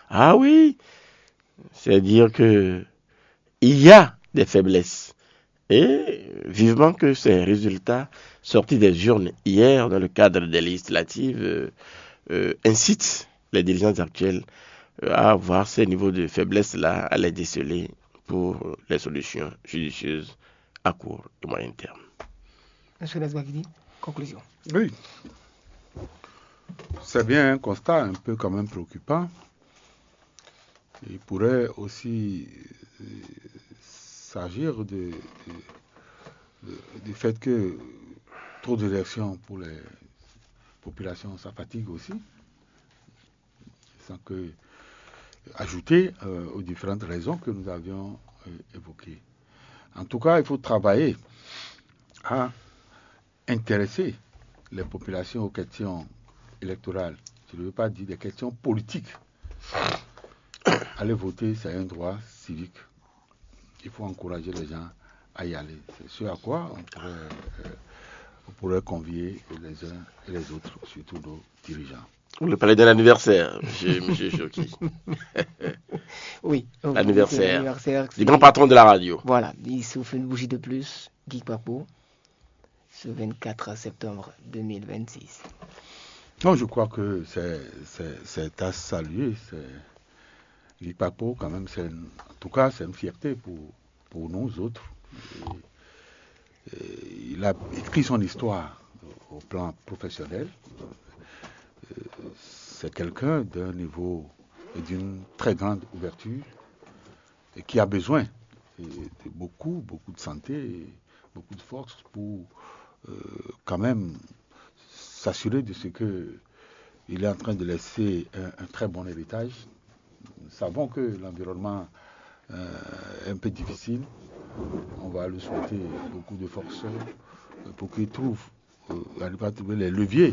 Ah oui, c'est dire que il y a des faiblesses. Et vivement que ces résultats sortis des urnes hier dans le cadre des législatives incitent les dirigeants actuels à voir ces niveaux de faiblesse-là, à les déceler pour les solutions judicieuses à court et moyen terme. Monsieur Lesbagidi, conclusion. Oui, c'est bien un constat un peu quand même préoccupant. Il pourrait aussi s'agir du fait que trop d'élections pour les populations, ça fatigue aussi, sans que ajouter aux différentes raisons que nous avions évoquées. En tout cas, il faut travailler à intéresser les populations aux questions électorales. Je ne veux pas dire des questions politiques. Aller voter, c'est un droit civique. Il faut encourager les gens à y aller. C'est ce à quoi on pourrait convier les uns et les autres, surtout nos dirigeants. Vous voulez parler de l'anniversaire, M. Choki. Oui. L'anniversaire du grand patron de la radio. Voilà, il souffle une bougie de plus, Guy Papo, ce 24 septembre 2026. Non, je crois que c'est à saluer. Guy Papo, quand même, en tout cas, c'est une fierté pour nous autres. Il a écrit son histoire au plan professionnel. C'est quelqu'un d'un niveau et d'une très grande ouverture et qui a besoin de beaucoup de santé et beaucoup de force pour quand même s'assurer de ce qu'il est en train de laisser un très bon héritage. Nous savons que l'environnement est un peu difficile. On va lui souhaiter beaucoup de force pour qu'il arrive à trouver les leviers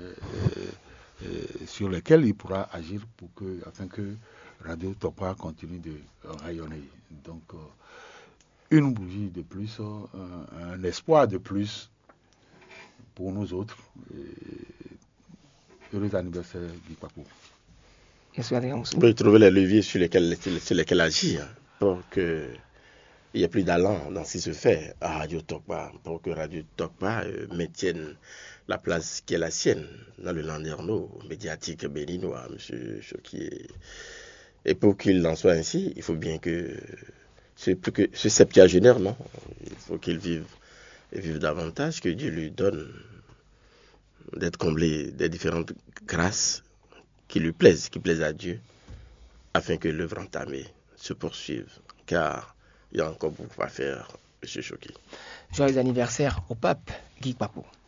sur lesquels il pourra agir afin que Radio Tokpa continue de rayonner. Donc, une bougie de plus, un espoir de plus pour nous autres. Heureux anniversaire, Guy Papo. Vous pouvez trouver les leviers sur lesquels agir pour qu'il n'y ait plus d'allant dans ce qui se fait à Radio Tokpa, pour que Radio Tokpa maintienne la place qui est la sienne dans le landerneau médiatique béninois, M. Choki. Et pour qu'il en soit ainsi, il faut bien que ce septuagénaire, non, il faut qu'il vive davantage, que Dieu lui donne d'être comblé des différentes grâces qui lui plaisent, qui plaisent à Dieu, afin que l'œuvre entamée se poursuive, car il y a encore beaucoup à faire, M. Choki. Joyeux anniversaire au pape Guy Papo.